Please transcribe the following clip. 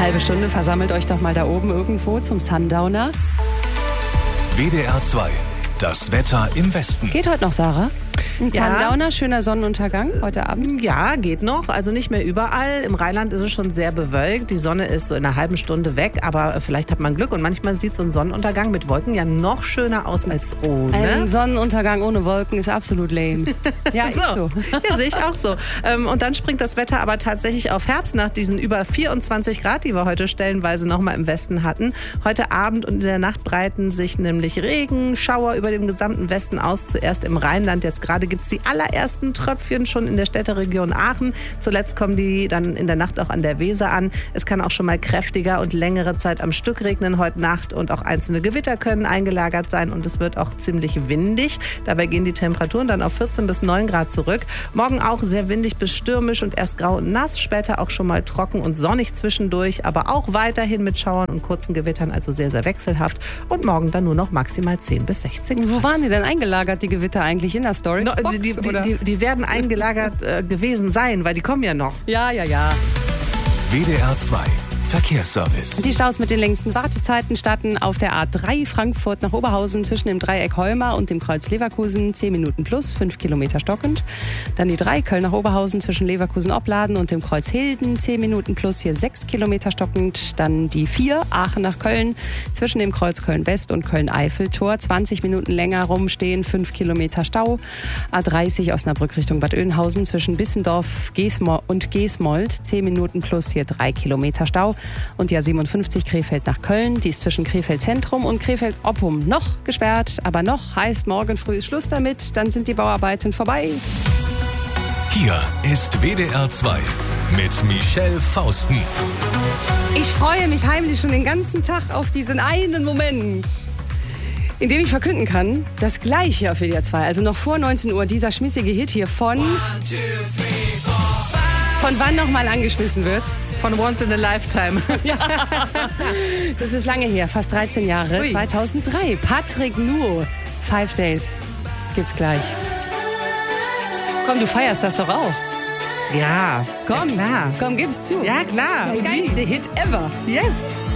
Halbe Stunde, versammelt euch doch mal da oben irgendwo zum Sundowner. WDR 2, das Wetter im Westen. Geht heute noch, Sarah? Ein Sundowner, schöner Sonnenuntergang heute Abend? Ja, geht noch. Also nicht mehr überall. Im Rheinland ist es schon sehr bewölkt. Die Sonne ist so in einer halben Stunde weg, aber vielleicht hat man Glück. Und manchmal sieht so ein Sonnenuntergang mit Wolken ja noch schöner aus als ohne. Ein Sonnenuntergang ohne Wolken ist absolut lame. Ja, ist so. Ja, sehe ich auch so. Und dann springt das Wetter aber tatsächlich auf Herbst nach diesen über 24 Grad, die wir heute stellenweise noch mal im Westen hatten. Heute Abend und in der Nacht breiten sich nämlich Regenschauer über den gesamten Westen aus. Zuerst im Rheinland, jetzt gerade gibt es die allerersten Tröpfchen schon in der Städteregion Aachen. Zuletzt kommen die dann in der Nacht auch an der Weser an. Es kann auch schon mal kräftiger und längere Zeit am Stück regnen heute Nacht und auch einzelne Gewitter können eingelagert sein und es wird auch ziemlich windig. Dabei gehen die Temperaturen dann auf 14 bis 9 Grad zurück. Morgen auch sehr windig bis stürmisch und erst grau und nass, später auch schon mal trocken und sonnig zwischendurch, aber auch weiterhin mit Schauern und kurzen Gewittern, also sehr, sehr wechselhaft. Und morgen dann nur noch maximal 10 bis 16 Grad. Wo waren die denn eingelagert, die Gewitter eigentlich in der Story? Die werden eingelagert gewesen sein, weil die kommen ja noch. Ja. WDR 2, Verkehrsservice. Die Staus mit den längsten Wartezeiten starten auf der A3 Frankfurt nach Oberhausen zwischen dem Dreieck Heuma und dem Kreuz Leverkusen 10 Minuten plus, 5 Kilometer stockend. Dann die 3 Köln nach Oberhausen zwischen Leverkusen-Opladen und dem Kreuz Hilden 10 Minuten plus, hier 6 Kilometer stockend. Dann die 4 Aachen nach Köln zwischen dem Kreuz Köln-West und Köln-Eiffeltor 20 Minuten länger rumstehen, 5 Kilometer Stau. A30 Osnabrück Richtung Bad Oeynhausen zwischen Bissendorf und Geesmold 10 Minuten plus, hier 3 Kilometer Stau. Und die A57 Krefeld nach Köln, die ist zwischen Krefeld Zentrum und Krefeld Oppum noch gesperrt. Aber noch heißt, morgen früh ist Schluss damit, dann sind die Bauarbeiten vorbei. Hier ist WDR 2 mit Michelle Fausten. Ich freue mich heimlich schon den ganzen Tag auf diesen einen Moment, in dem ich verkünden kann, dass gleich hier auf WDR 2, also noch vor 19 Uhr, dieser schmissige Hit hier von wann nochmal angeschmissen wird? Von Once in a Lifetime. Ja. Das ist lange her, fast 13 Jahre, 2003. Patrick Nuo, 5 Days, gibt's gleich. Komm, du feierst das doch auch. Ja, Komm, ja, klar. Komm, gib's zu. Ja, klar. Der geilste Hit ever. Yes.